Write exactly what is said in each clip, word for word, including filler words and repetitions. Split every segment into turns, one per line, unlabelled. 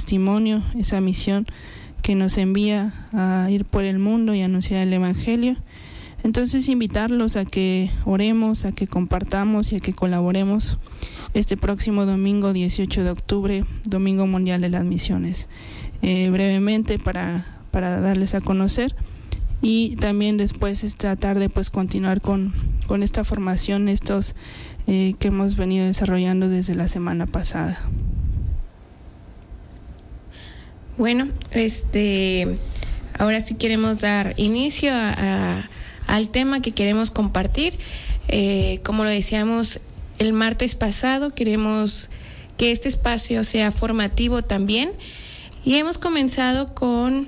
testimonio, esa misión que nos envía a ir por el mundo y anunciar el Evangelio. Entonces, invitarlos a que oremos, a que compartamos y a que colaboremos este próximo domingo dieciocho de octubre, Domingo Mundial de las Misiones. Eh, brevemente para, para darles a conocer, y también después esta tarde pues continuar con, con esta formación, estos eh, que hemos venido desarrollando desde la semana pasada.
Bueno, este, ahora sí queremos dar inicio a, a, al tema que queremos compartir. Eh, como lo decíamos el martes pasado, queremos que este espacio sea formativo también, y hemos comenzado con,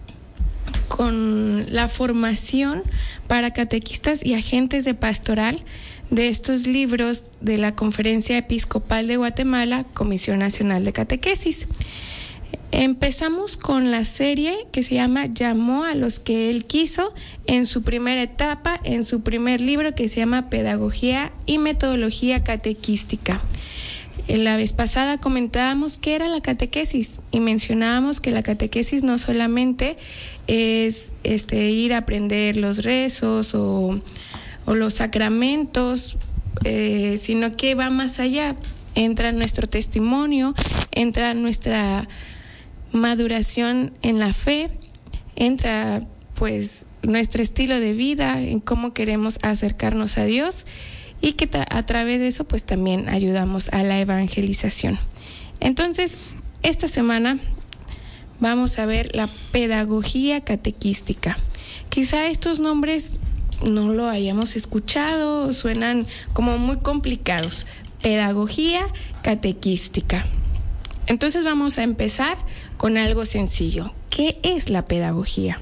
con la formación para catequistas y agentes de pastoral de estos libros de la Conferencia Episcopal de Guatemala, Comisión Nacional de Catequesis. Empezamos con la serie que se llama Llamó a los que Él quiso, en su primera etapa, en su primer libro que se llama Pedagogía y Metodología Catequística. La vez pasada comentábamos qué era la catequesis y mencionábamos que la catequesis no solamente es este, ir a aprender los rezos o, o los sacramentos, eh, sino que va más allá. Entra nuestro testimonio, entra nuestra maduración en la fe, entra pues nuestro estilo de vida, en cómo queremos acercarnos a Dios, y que tra- a través de eso pues también ayudamos a la evangelización. Entonces, esta semana vamos a ver la pedagogía catequística. Quizá estos nombres no lo hayamos escuchado, suenan como muy complicados. Pedagogía catequística. Entonces vamos a empezar con algo sencillo. ¿Qué es la pedagogía?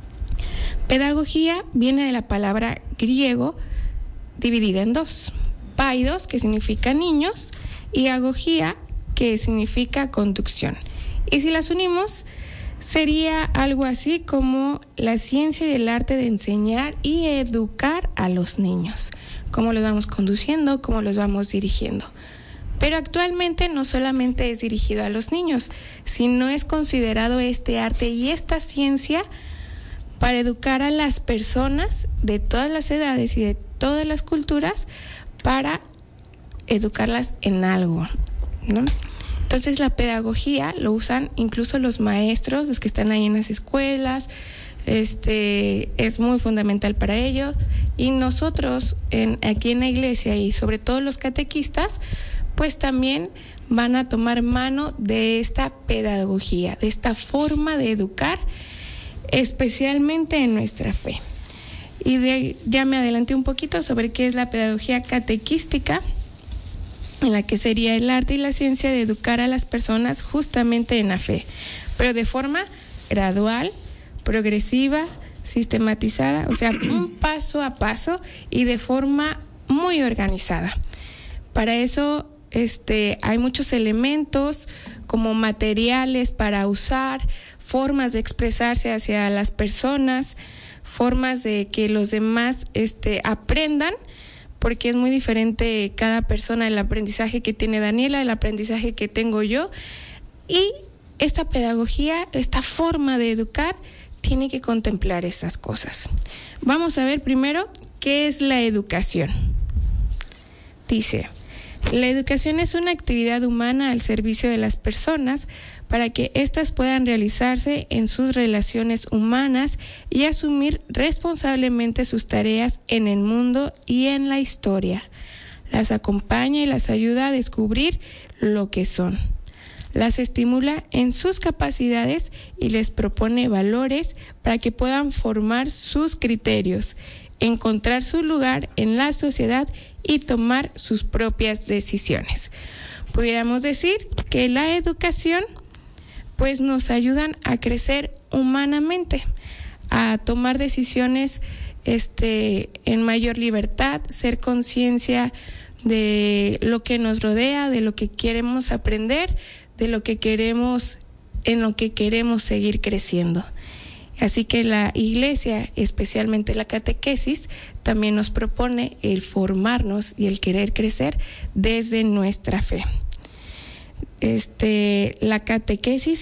Pedagogía viene de la palabra griego dividida en dos. Paidos, que significa niños, y agogía, que significa conducción. Y si las unimos, sería algo así como la ciencia y el arte de enseñar y educar a los niños. Cómo los vamos conduciendo, cómo los vamos dirigiendo. Pero actualmente no solamente es dirigido a los niños, sino es considerado este arte y esta ciencia para educar a las personas de todas las edades y de todas las culturas, para educarlas en algo, ¿no? Entonces la pedagogía lo usan incluso los maestros, los que están ahí en las escuelas, este es muy fundamental para ellos, y nosotros en, aquí en la iglesia, y sobre todo los catequistas, pues también van a tomar mano de esta pedagogía, de esta forma de educar, especialmente en nuestra fe. Y de, ya me adelanté un poquito sobre qué es la pedagogía catequística, en la que sería el arte y la ciencia de educar a las personas justamente en la fe, pero de forma gradual, progresiva, sistematizada, o sea, un paso a paso y de forma muy organizada. Para eso este, hay muchos elementos como materiales para usar, formas de expresarse hacia las personas, formas de que los demás este, aprendan, porque es muy diferente cada persona, el aprendizaje que tiene Daniela, el aprendizaje que tengo yo, y esta pedagogía, esta forma de educar, tiene que contemplar estas cosas. Vamos a ver primero qué es la educación. Dice, la educación es una actividad humana al servicio de las personas para que éstas puedan realizarse en sus relaciones humanas y asumir responsablemente sus tareas en el mundo y en la historia. Las acompaña y las ayuda a descubrir lo que son. Las estimula en sus capacidades y les propone valores para que puedan formar sus criterios, encontrar su lugar en la sociedad y tomar sus propias decisiones. Pudiéramos decir que la educación pues nos ayudan a crecer humanamente, a tomar decisiones este, en mayor libertad, ser conciencia de lo que nos rodea, de lo que queremos aprender, de lo que queremos, en lo que queremos seguir creciendo. Así que la iglesia, especialmente la catequesis, también nos propone el formarnos y el querer crecer desde nuestra fe. Este, la catequesis